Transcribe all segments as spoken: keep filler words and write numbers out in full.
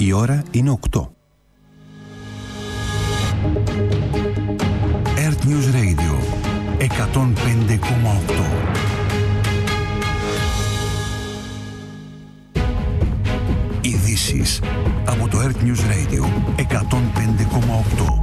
Η ώρα είναι οκτώ. Earth News Radio εκατόν πέντε κόμμα οκτώ. Ειδήσεις από το Earth News Radio εκατόν πέντε κόμμα οκτώ.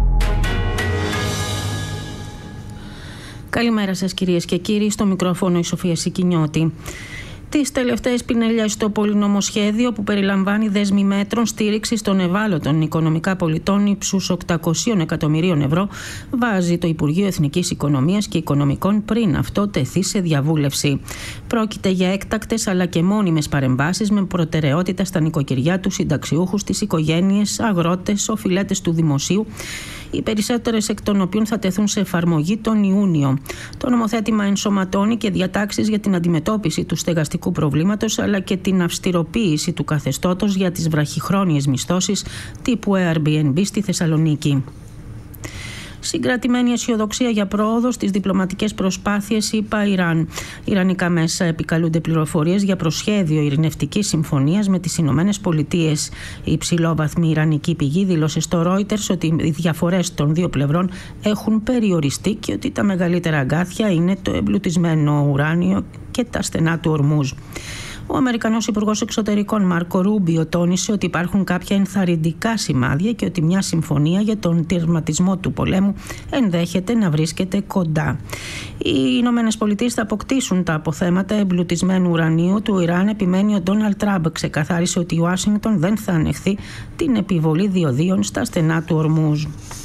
Καλημέρα σας κυρίες και κύριοι, στο μικρόφωνο η Σοφία Σικινιώτη. Τις τελευταίες πινελιές στο πολυνομοσχέδιο που περιλαμβάνει δέσμη μέτρων στήριξης των ευάλωτων οικονομικά πολιτών ύψους οκτακόσια εκατομμυρίων ευρώ βάζει το Υπουργείο Εθνικής Οικονομίας και Οικονομικών πριν αυτό τεθεί σε διαβούλευση. Πρόκειται για έκτακτες αλλά και μόνιμες παρεμβάσεις με προτεραιότητα στα νοικοκυριά, τους συνταξιούχους, τις οικογένειες, αγρότες, οφειλέτες του δημοσίου, οι περισσότερες εκ των οποίων θα τεθούν σε εφαρμογή τον Ιούνιο. Το νομοθέτημα ενσωματώνει και διατάξεις για την αντιμετώπιση του στεγαστικού προβλήματος αλλά και την αυστηροποίηση του καθεστώτος για τις βραχυχρόνιες μισθώσεις τύπου Airbnb στη Θεσσαλονίκη. Συγκρατημένη αισιοδοξία για πρόοδο στις διπλωματικές προσπάθειες ΗΠΑ-Ιράν. Ιρανικά μέσα επικαλούνται πληροφορίες για προσχέδιο ειρηνευτικής συμφωνίας με τις Ηνωμένες Πολιτείες. Η υψηλόβαθμη ιρανική πηγή δήλωσε στο Reuters ότι οι διαφορές των δύο πλευρών έχουν περιοριστεί και ότι τα μεγαλύτερα αγκάθια είναι το εμπλουτισμένο ουράνιο και τα στενά του Ορμούζ. Ο Αμερικανός Υπουργός Εξωτερικών Μάρκο Ρούμπιο τόνισε ότι υπάρχουν κάποια ενθαρρυντικά σημάδια και ότι μια συμφωνία για τον τερματισμό του πολέμου ενδέχεται να βρίσκεται κοντά. Οι Ηνωμένες Πολιτείες θα αποκτήσουν τα αποθέματα εμπλουτισμένου ουρανίου του Ιράν, επιμένει ο Ντόναλντ Τραμπ. Ξεκαθάρισε ότι η Ουάσιγκτον δεν θα ανεχθεί την επιβολή διοδίων στα στενά του Ορμούζ.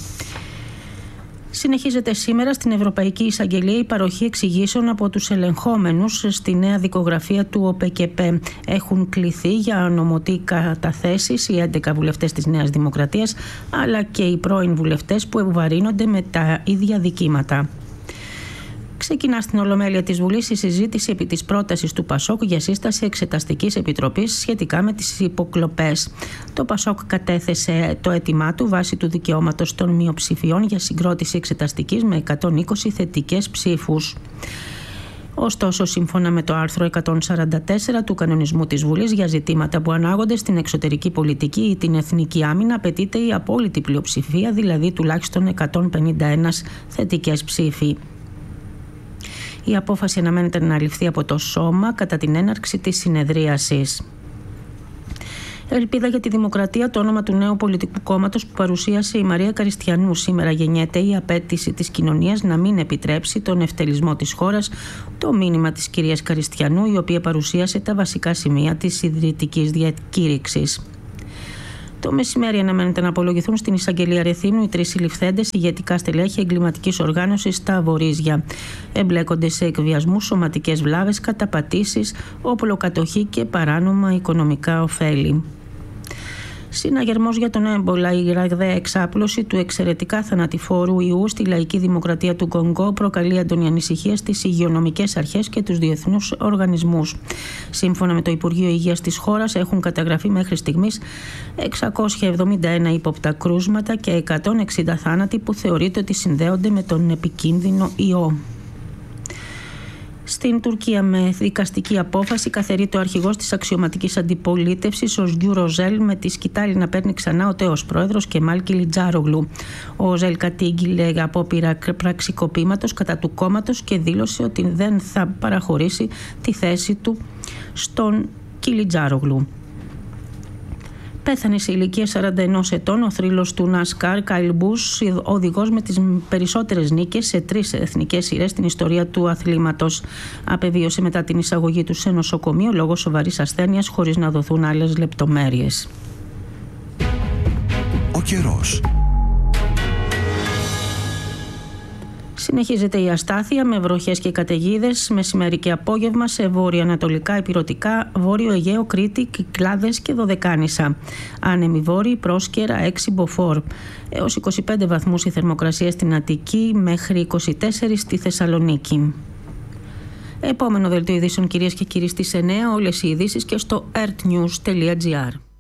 Συνεχίζεται σήμερα στην Ευρωπαϊκή Εισαγγελία η παροχή εξηγήσεων από τους ελεγχόμενους στη νέα δικογραφία του ΟΠΕΚΕΠΕ. Έχουν κληθεί για νομωτή καταθέσεις οι έντεκα βουλευτές της Νέας Δημοκρατίας, αλλά και οι πρώην βουλευτές που ευβαρύνονται με τα ίδια δικήματα. Ξεκινά στην Ολομέλεια της Βουλής η συζήτηση επί της πρότασης του ΠΑΣΟΚ για σύσταση εξεταστικής επιτροπής σχετικά με τις υποκλοπές. Το ΠΑΣΟΚ κατέθεσε το αίτημά του βάσει του δικαιώματος των μειοψηφιών για συγκρότηση εξεταστικής με εκατόν είκοσι θετικές ψήφους. Ωστόσο, σύμφωνα με το άρθρο εκατόν σαράντα τέσσερα του κανονισμού της Βουλής για ζητήματα που ανάγονται στην εξωτερική πολιτική ή την εθνική άμυνα, απαιτείται η απόλυτη πλειοψηφία, δηλαδή τουλάχιστον εκατόν πενήντα ένα θετικές ψήφοι. Η απόφαση αναμένεται να ληφθεί από το Σώμα κατά την έναρξη της συνεδρίασης. Ελπίδα για τη Δημοκρατία, το όνομα του νέου πολιτικού κόμματος που παρουσίασε η Μαρία Καριστιανού. Σήμερα γεννιέται η απέτηση της κοινωνίας να μην επιτρέψει τον ευτελισμό της χώρας, το μήνυμα της κυρίας Καριστιανού, η οποία παρουσίασε τα βασικά σημεία της ιδρυτικής διακήρυξης. Το μεσημέρι αναμένεται να απολογηθούν στην εισαγγελία Ρεθύμνου οι τρεις συλληφθέντες ηγετικά στελέχη εγκληματικής οργάνωσης στα Βορίζια. Εμπλέκονται σε εκβιασμούς, σωματικές βλάβες, καταπατήσεις, όπλοκατοχή και παράνομα οικονομικά ωφέλη. Συναγερμός για τον έμπολα, η ραγδαία εξάπλωση του εξαιρετικά θανατηφόρου ιού στη Λαϊκή Δημοκρατία του Κονγκό προκαλεί έντονη ανησυχία στις υγειονομικές αρχές και τους διεθνούς οργανισμούς. Σύμφωνα με το Υπουργείο Υγείας της χώρας, έχουν καταγραφεί μέχρι στιγμής εξακόσια εβδομήντα ένα ύποπτα κρούσματα και εκατόν εξήντα θάνατοι που θεωρείται ότι συνδέονται με τον επικίνδυνο ιό. Στην Τουρκία, με δικαστική απόφαση, καθαιρείται ο αρχηγός της αξιωματικής αντιπολίτευσης, ο Özgür Özel, με τη σκητάλη να παίρνει ξανά ο τέος πρόεδρος Κεμάλ Κιλιτζάρογλου. Ο Özel κατήγγειλε απόπειρα πραξικοπήματος κατά του κόμματος και δήλωσε ότι δεν θα παραχωρήσει τη θέση του στον Κιλιτζάρογλου. Πέθανε σε ηλικία σαράντα ενός ετών ο θρύλος του Νασκάρ Κάιλ Μπούς, οδηγός με τις περισσότερες νίκες σε τρεις εθνικές σειρές στην ιστορία του αθλήματος. Απεβίωσε μετά την εισαγωγή του σε νοσοκομείο λόγω σοβαρής ασθένειας, χωρίς να δοθούν άλλες λεπτομέρειες. Ο καιρός. Συνεχίζεται η αστάθεια με βροχές και καταιγίδες μεσημέρι και απόγευμα σε βόρειο-ανατολικά, υπηρωτικά, βόρειο Αιγαίο, Κρήτη, Κυκλάδες και Δωδεκάνησα. Άνεμη βόρειη, Πρόσκαιρα, έξι μποφόρ. Έως είκοσι πέντε βαθμούς η θερμοκρασία στην Αττική, μέχρι είκοσι τέσσερα στη Θεσσαλονίκη. Επόμενο δελτίο ειδήσεων, κυρίες και κύριοι, στις εννιά, όλες οι ειδήσεις και στο earthnews τελεία gr.